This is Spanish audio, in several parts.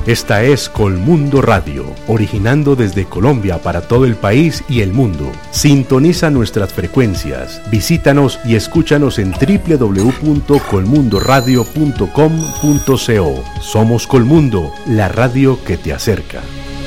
Esta es Colmundo Radio, originando desde Colombia para todo el país y el mundo. Sintoniza nuestras frecuencias, visítanos y escúchanos en www.colmundoradio.com.co. Somos Colmundo, la radio que te acerca.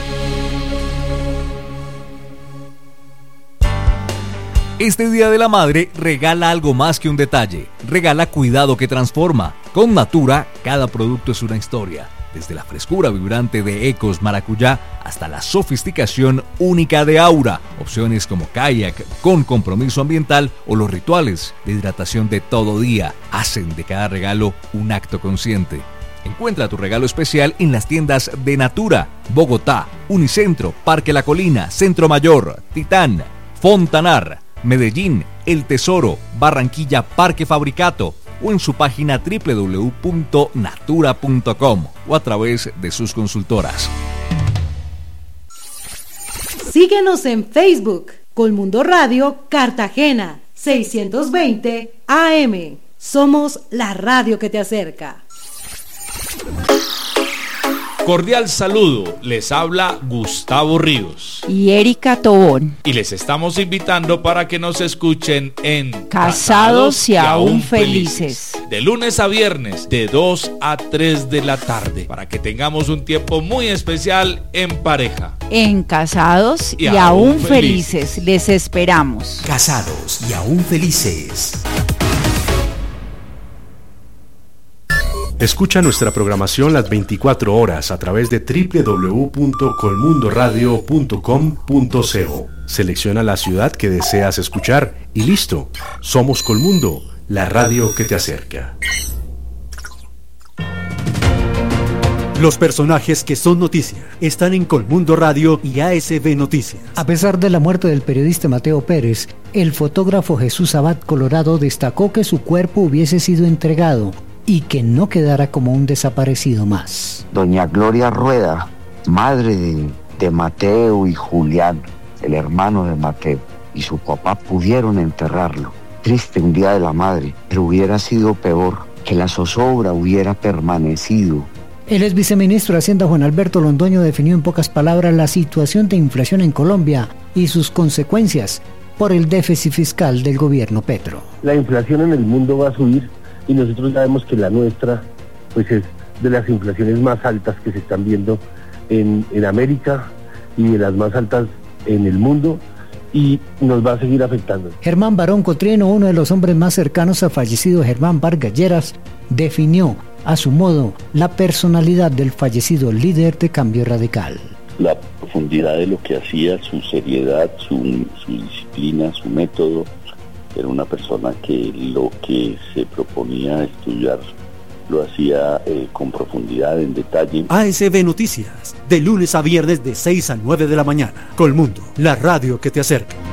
Este Día de la Madre regala algo más que un detalle, regala cuidado que transforma. Con Natura, cada producto es una historia, desde la frescura vibrante de Ecos Maracuyá hasta la sofisticación única de Aura, opciones como kayak con compromiso ambiental o los rituales de hidratación de todo día hacen de cada regalo un acto consciente. Encuentra tu regalo especial en las tiendas de Natura, Bogotá, Unicentro, Parque La Colina, Centro Mayor, Titán, Fontanar, Medellín, El Tesoro, Barranquilla, Parque Fabricato o en su página www.natura.com o a través de sus consultoras. Síguenos en Facebook, Colmundo Radio Cartagena, 620 AM. Somos la radio que te acerca. Cordial saludo, les habla Gustavo Ríos y Erika Tobón y les estamos invitando para que nos escuchen en Casados y aún felices, de lunes a viernes de 2 a 3 de la tarde, para que tengamos un tiempo muy especial en pareja. En Casados y aún felices les esperamos. Casados y aún felices. Escucha nuestra programación las 24 horas a través de www.colmundoradio.com.co. Selecciona la ciudad que deseas escuchar y listo. Somos Colmundo, la radio que te acerca. Los personajes que son noticia están en Colmundo Radio y ASB Noticias. A pesar de la muerte del periodista Mateo Pérez, el fotógrafo Jesús Abad Colorado destacó que su cuerpo hubiese sido entregado y que no quedara como un desaparecido más. Doña Gloria Rueda, madre de Mateo y Julián, el hermano de Mateo, y su papá pudieron enterrarlo. Triste un día de la madre, pero hubiera sido peor que la zozobra hubiera permanecido. El ex viceministro de Hacienda Juan Alberto Londoño definió en pocas palabras la situación de inflación en Colombia y sus consecuencias por el déficit fiscal del gobierno Petro. La inflación en el mundo va a subir y nosotros sabemos que la nuestra pues es de las inflaciones más altas que se están viendo en América y de las más altas en el mundo, y nos va a seguir afectando. Germán Barón Cotrieno, uno de los hombres más cercanos al fallecido Germán Vargas Lleras, definió a su modo la personalidad del fallecido líder de Cambio Radical. La profundidad de lo que hacía, su seriedad, su disciplina, su método. Era una persona que lo que se proponía estudiar lo hacía con profundidad, en detalle. ASB Noticias, de lunes a viernes de 6 a 9 de la mañana. Colmundo, la radio que te acerca.